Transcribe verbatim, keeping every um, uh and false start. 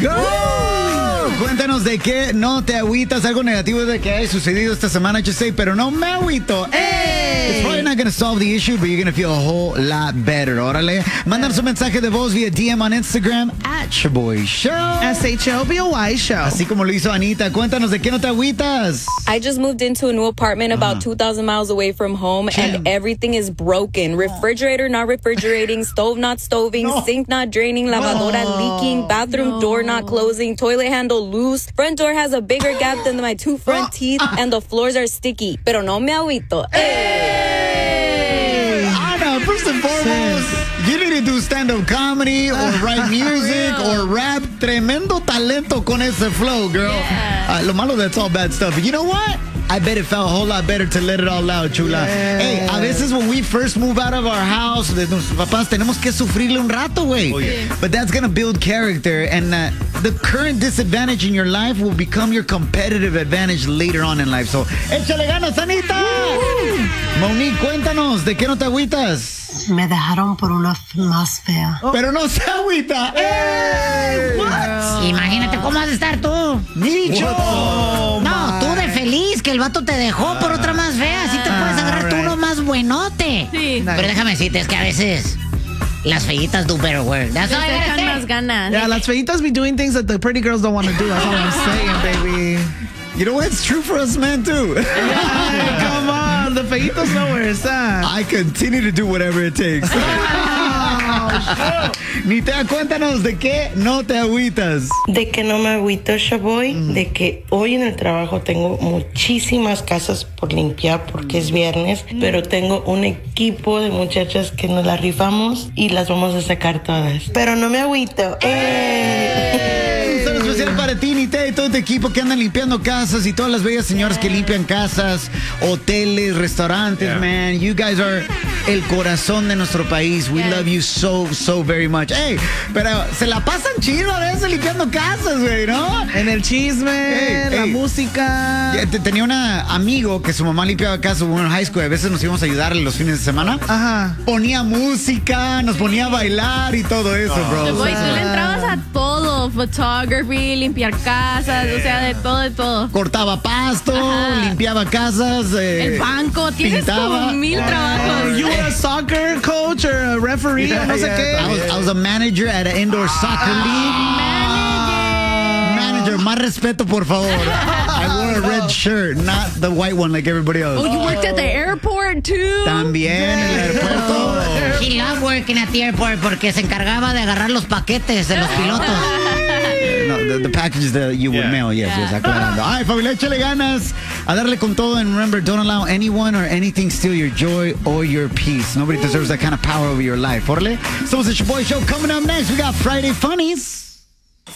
go. Cuéntanos de qué no te agüitas, algo negativo de que haya sucedido esta semana, just say, pero no me agüito. Hey. It's probably not going to solve the issue, but you're going to feel a whole lot better. Órale. Mandan su mensaje de voz vía D M on Instagram at Shaboy Show. S H O B O Y Show. Así como lo hizo Anita. Cuéntanos de qué no te agüitas. I just moved into a new apartment about uh-huh. two thousand miles away from home, Damn. and everything is broken. Refrigerator not refrigerating, stove not stoving, no. sink not draining, lavadora no. leaking, bathroom no. door not closing, toilet handle loose, front door has a bigger gap than my two front teeth, and the floors are sticky. Pero no me agüito. Hey! Ana, first and foremost, you need to do stand-up comedy or write music or rap. Tremendo talento con ese flow, girl. Yeah. Uh, lo malo, that's all bad stuff. But you know what? I bet it felt a whole lot better to let it all out, chula. Yeah. Hey, a veces when we first move out of our house, de nuestros papás, tenemos que sufrirle un rato, güey. Oh, yeah. But that's going to build character. And uh, the current disadvantage in your life will become your competitive advantage later on in life. So, échale ganas, Anita. Woo! Monique, cuéntanos, ¿de qué no te agüitas? Me dejaron por una más fea. Oh. Pero no se agüita. Hey, what? Imagínate cómo has de estar tú. Nicho. Oh, no, tú de feliz que el vato te dejó por otra más fea. Así te puedes agarrar tú uno más buenote. Sí. Pero déjame decirte, es que a veces las feitas do better work. That's all I gotta say. Más ganas. Yeah, las feitas be doing things that the pretty girls don't want to do. That's all I'm saying, baby. You know what? It's true for us men, too. Hey, come on. The feitos know where it's at. I continue to do whatever it takes. Nita, cuéntanos de qué no te agüitas. De que no me agüito, Shaboy. Mm. De que hoy en el trabajo tengo muchísimas casas por limpiar porque es viernes, mm. pero tengo un equipo de muchachas que nos las rifamos y las vamos a sacar todas. Pero no me agüito. ¡Eh! Especial para ti, Nita, y todo tu equipo que andan limpiando casas y todas las bellas señoras que limpian casas, hoteles, restaurantes, yeah. man. You guys are el corazón de nuestro país. We yeah. love you so, so very much. Hey, pero se la pasan chido a veces limpiando casas, güey, ¿no? En el chisme, hey, la hey. música. Tenía un amigo que su mamá limpiaba casas en high school. A veces nos íbamos a ayudarle los fines de semana. Ajá. Ponía música, nos ponía a bailar y todo eso, oh. bro. Boy, tú le entrabas a todo. Photography, limpiar casas, o sea, de todo, de todo. Cortaba pasto, Ajá. limpiaba casas. Eh, el banco, tienes pintaba. como mil trabajos. You were a soccer coach or a referee, yeah, no sé yeah. qué. I was, I was a manager at an indoor soccer league. Manager. Manager, más respeto, por favor. I wore a red shirt, not the white one like everybody else. Oh, you worked at the airport too? También en el aeropuerto. He loved working at the airport porque se encargaba de agarrar los paquetes de los pilotos. No, the, the packages that you would yeah. mail, yes, yeah. yes, aclarando. Ay, familia, échale ganas a darle con todo, and remember, don't allow anyone or anything steal your joy or your peace. Nobody deserves that kind of power over your life. Orle, somos el Shaboy Show. Coming up next, we got Friday Funnies.